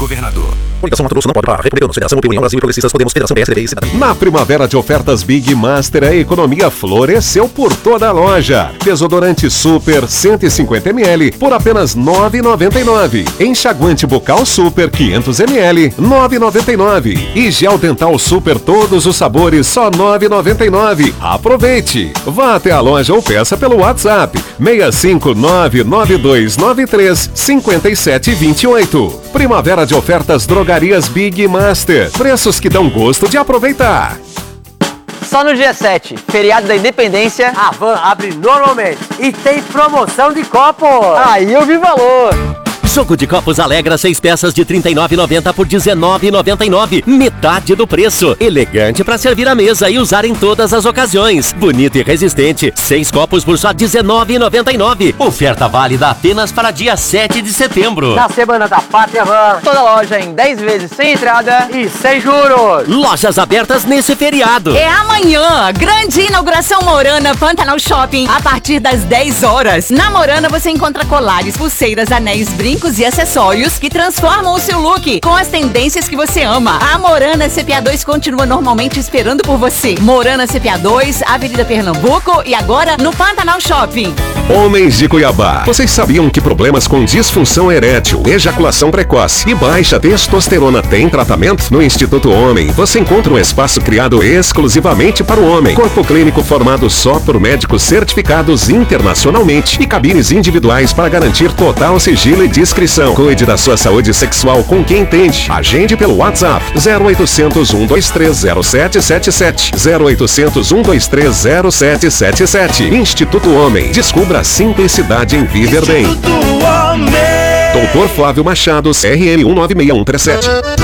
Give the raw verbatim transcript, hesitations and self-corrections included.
Governador. Coligação Mato Grosso não pode parar. Republicanos, Federação União Brasil e Progressistas, Podemos, Federação P S D B e Cidadania. Na primavera de ofertas Big Master, a economia floresceu por toda a loja. Desodorante Super cento e cinquenta mililitros por apenas nove reais e noventa e nove centavos. Enxaguante bucal Super quinhentos mililitros, nove reais e noventa e nove centavos. E gel dental Super todos os sabores, só nove reais e noventa e nove centavos. Aproveite! Vá até a loja ou peça pelo WhatsApp seis cinco nove nove dois nove três cinco sete dois oito. Primavera de ofertas Drogarias Big Master. Preços que dão gosto de aproveitar. Só no dia sete, feriado da Independência, a Van abre normalmente e tem promoção de copos. Aí eu vi valor. Jogo de copos Alegra, seis peças de trinta e nove reais e noventa centavos por dezenove reais e noventa e nove centavos. Metade do preço. Elegante para servir à mesa e usar em todas as ocasiões. Bonito e resistente. Seis copos por só dezenove reais e noventa e nove centavos. Oferta válida apenas para dia sete de setembro. Na Semana da Pátria Van. Toda loja em dez vezes sem entrada e sem juros. Lojas abertas nesse feriado. É amanhã. Grande inauguração Morana Pantanal Shopping. A partir das dez horas. Na Morana você encontra colares, pulseiras, anéis, brincos e acessórios que transformam o seu look com as tendências que você ama. A Morana C P A dois continua normalmente esperando por você. Morana C P A dois, Avenida Pernambuco e agora no Pantanal Shopping. Homens de Cuiabá, vocês sabiam que problemas com disfunção erétil, ejaculação precoce e baixa testosterona têm tratamento? No Instituto Homem, você encontra um espaço criado exclusivamente para o homem. Corpo clínico formado só por médicos certificados internacionalmente e cabines individuais para garantir total sigilo e discrição. Cuide da sua saúde sexual com quem entende. Agende pelo WhatsApp zero oitocentos, um dois três zero sete sete sete, zero oitocentos, um dois três zero sete sete sete. Instituto Homem. Descubra a simplicidade em viver bem. Doutor Flávio Machado, R N um nove seis um três sete.